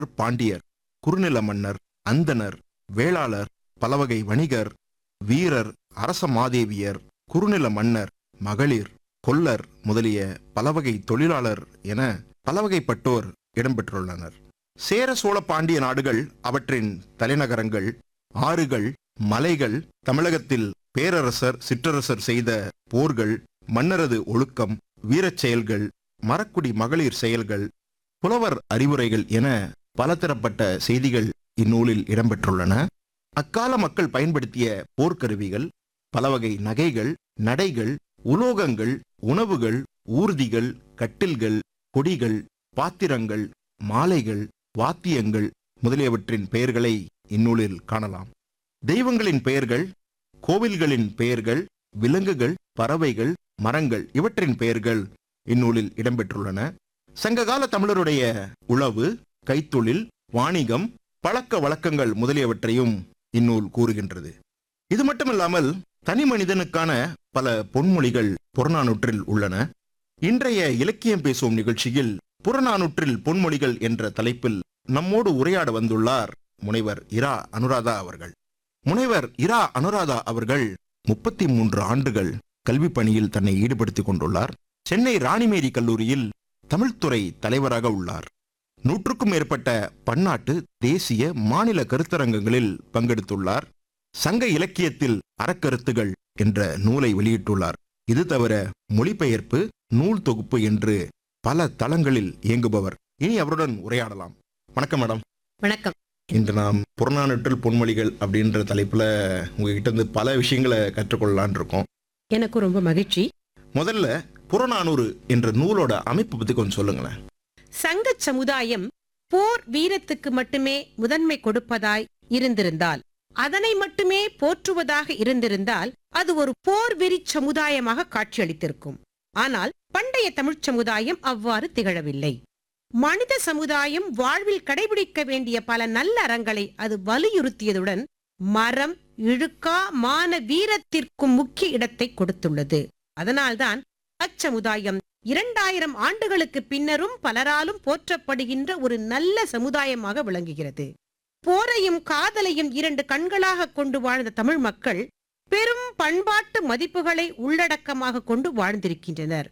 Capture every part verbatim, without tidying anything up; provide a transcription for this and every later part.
பாண்டியர், குறுநில மன்னர், அந்தணர், வேளாளர், பலவகை வணிகர், வீரர், அரச மாதேவியர், குறுநில மன்னர், மகளிர், கொல்லர் முதலிய பலவகை தொழிலாளர் என பலவகைப்பட்டோர் இடம்பெற்றுள்ளனர். சேர சோழ பாண்டிய நாடுகள், அவற்றின் தலைநகரங்கள், ஆறுகள், மலைகள், தமிழகத்தில் பேரரசர் சிற்றரசர் செய்த போர்கள், மன்னரது ஒழுக்கம், வீரச் செயல்கள், மறக்குடி மகளிர் செயல்கள், புலவர் அறிவுரைகள் என பலதரப்பட்ட செய்திகள் இந்நூலில் இடம்பெற்றுள்ளன. அக்கால மக்கள் பயன்படுத்திய போர்க்கருவிகள், பலவகை நகைகள், நடைகள், உலோகங்கள், உணவுகள், ஊர்திகள், கட்டில்கள், கொடிகள், பாத்திரங்கள், மாலைகள், வாத்தியங்கள் முதலியவற்றின் பெயர்களை இந்நூலில் காணலாம். தெய்வங்களின் பெயர்கள், கோவில்களின் பெயர்கள், விலங்குகள், பறவைகள், மரங்கள் இவற்றின் பெயர்கள் இந்நூலில் இடம்பெற்றுள்ளன. சங்ககால தமிழருடைய உழவு, கைத்தொழில், வாணிகம், பழக்க வழக்கங்கள் முதலியவற்றையும் இந்நூல் கூறுகின்றது. இது மட்டுமில்லாமல் தனி மனிதனுக்கான பல பொன்மொழிகள் புறநானூற்றில் உள்ளன. இன்றைய இலக்கியம் பேசும் நிகழ்ச்சியில் புறநானூற்றில் பொன்மொழிகள் என்ற தலைப்பில் நம்மோடு உரையாட வந்துள்ளார் முனைவர் இரா அனுராதா அவர்கள். முனைவர் இரா அனுராதா அவர்கள் முப்பத்தி மூன்று ஆண்டுகள் கல்வி பணியில் தன்னை ஈடுபடுத்திக் கொண்டுள்ளார். சென்னை ராணிமேரி கல்லூரியில் தமிழ்துறை தலைவராக உள்ளார். நூற்றுக்கும் மேற்பட்ட பன்னாட்டு, தேசிய, மாநில கருத்தரங்கங்களில் பங்கெடுத்துள்ளார். சங்க இலக்கியத்தில் அறக்கருத்துகள் என்ற நூலை வெளியிட்டுள்ளார். இது தவிர மொழிபெயர்ப்பு, நூல் தொகுப்பு என்று பல தளங்களில் இயங்குபவர். இனி அவருடன் உரையாடலாம். வணக்கம் மேடம். வணக்கம். இன்று நாம் புறநானூற்றில் பொன்மொழிகள் அப்படின்ற தலைப்புல உங்ககிட்ட இருந்து பல விஷயங்களை கற்றுக்கொள்ளலான் இருக்கோம். எனக்கு ரொம்ப மகிழ்ச்சி. முதல்ல புறநானூறு என்ற நூலோட அமைப்பு பத்தி கொஞ்சம் சொல்லுங்களேன். சங்க சமுதாயம் போர் வீரத்துக்கு மட்டுமே முதன்மை கொடுப்பதாய் இருந்திருந்தால், அதனை மட்டுமே போற்றுவதாக இருந்திருந்தால் அது ஒரு போர் வெறி சமுதாயமாக காட்சியளித்திருக்கும். ஆனால் பண்டைய தமிழ்ச் சமுதாயம் அவ்வாறு திகழவில்லை. மனித சமுதாயம் வாழ்வில் கடைபிடிக்க வேண்டிய பல நல்ல அறங்களை அது வலியுறுத்தியதுடன் மரம், இழுக்கா, மான வீரத்திற்கும் முக்கிய இடத்தை கொடுத்துள்ளது. அதனால்தான் அச்சமுதாயம் இரண்டாயிரம் ஆண்டுகளுக்கு பின்னரும் பலராலும் போற்றப்படுகின்ற ஒரு நல்ல சமுதாயமாக விளங்குகிறது. போரையும் காதலையும் இரண்டு கண்களாக கொண்டு வாழ்ந்த தமிழ் மக்கள் பெரும் பண்பாட்டு மதிப்புகளை உள்ளடக்கமாக கொண்டு வாழ்ந்திருக்கின்றனர்.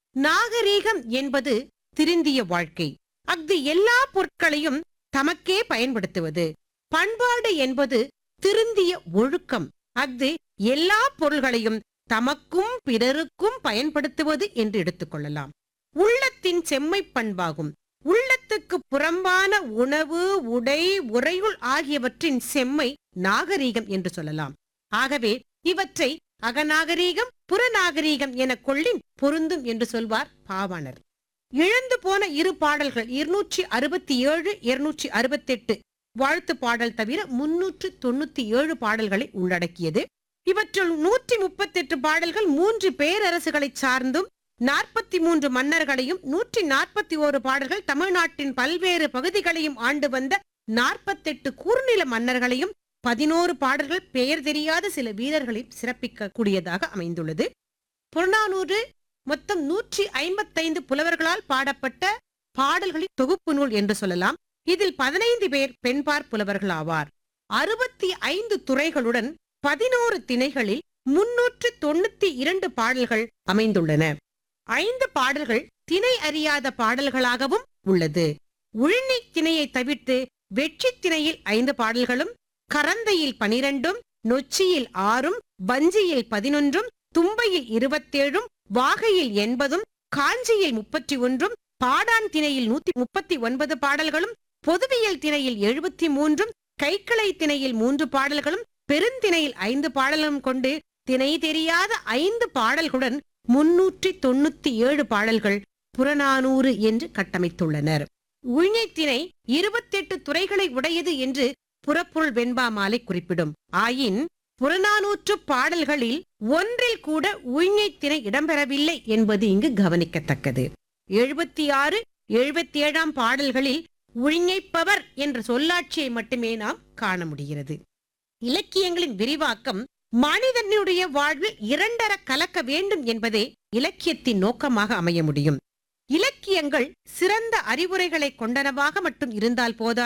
நாகரீகம் என்பது திருந்திய வாழ்க்கை. அஃது எல்லா பொருட்களையும் தமக்கே பயன்படுத்துவது. பண்பாடு என்பது திருந்திய ஒழுக்கம். அஃது எல்லா பொருள்களையும் தமக்கும் பிறருக்கும் பயன்படுத்துவது என்று எடுத்துக்கொள்ளலாம். உள்ளத்தின் செம்மை பண்பாகும். உள்ளத்துக்கு புறம்பான உணவு, உடை, உறையுள் ஆகியவற்றின் செம்மை நாகரீகம் என்று சொல்லலாம். ஆகவே இவற்றை அகநாகரீகம், புறநாகரீகம் என கொள்ளின் பொருந்தும் என்று சொல்வார் பாவாணர். இழந்து போன இரு பாடல்கள் இருநூற்றி அறுபத்தி ஏழு இருநூற்றி அறுபத்தி எட்டு வாழ்த்து பாடல் தவிர முன்னூற்று தொண்ணூத்தி ஏழு பாடல்களை உள்ளடக்கியது. இவற்றுள் நூற்றி முப்பத்தி எட்டு பாடல்கள் மூன்று பேரரசுகளை சார்ந்தும், நாற்பத்தி மூன்று மன்னர்களையும், நூற்றி நாற்பத்தி ஓரு பாடல்கள் தமிழ்நாட்டின் பல்வேறு பகுதிகளையும் ஆண்டு வந்த நாற்பத்தி எட்டு குறுநில மன்னர்களையும், பதினோரு பாடல்கள் பெயர் தெரியாத சில வீரர்களையும் சிறப்பிக்க கூடியதாக அமைந்துள்ளது. புறநானூறு மொத்தம் நூற்றி ஐம்பத்தைந்து புலவர்களால் பாடப்பட்ட பாடல்களின் தொகுப்பு நூல் என்று சொல்லலாம். இதில் பதினைந்து பேர் பெண்பார் புலவர்கள் ஆவார். அறுபத்தி ஐந்து துறைகளுடன் பதினோரு திணைகளில் முன்னூற்று தொண்ணூத்தி இரண்டு பாடல்கள் அமைந்துள்ளன. ஐந்து பாடல்கள் திணை அறியாத பாடல்களாகவும் உள்ளது. உழிஞை திணையை தவிர்த்து வெற்றி திணையில் ஐந்து பாடல்களும், கரந்தையில் பனிரெண்டும், நொச்சியில் ஆறும், வஞ்சியில் பதினொன்றும், தும்பையில் இருபத்தேழும், வாகையில் எண்பதும், காஞ்சியில் முப்பத்தி ஒன்றும், பாடான் திணையில் நூத்தி முப்பத்தி ஒன்பது பாடல்களும், பொதுவியல் திணையில் எழுபத்தி மூன்றும், கைக்கிளை திணையில் மூன்று பாடல்களும், பெருந்திணையில் ஐந்து பாடலும் கொண்டு திணை தெரியாத ஐந்து பாடல்களுடன் முன்னூற்றி தொண்ணூத்தி ஏழு பாடல்கள் புறநானூறு என்று கட்டமைத்துள்ளனர். உழிஞை திணை இருபத்தி எட்டு துறைகளை உடையது என்று புறப்பொருள் வெண்பா மாலை குறிப்பிடும். ஆயின் புறநானூற்று பாடல்களில் ஒன்றில் கூட உழிஞை திணை இடம்பெறவில்லை என்பது இங்கு கவனிக்கத்தக்கது. எழுபத்தி ஆறு எழுபத்தி ஏழாம் பாடல்களில் உழிஞைப்பவர் என்ற சொல்லாட்சியை மட்டுமே நாம் காண முடிகிறது. இலக்கியங்களின் விரிவாக்கம் மனிதனுடைய வாழ்வில் இரண்டர கலக்க வேண்டும் என்பதே இலக்கியத்தின் நோக்கமாக அமைய முடியும். இலக்கியங்கள் சிறந்த அறிவுரைகளை கொண்டனவாக மட்டும் இருந்தால் போதாது.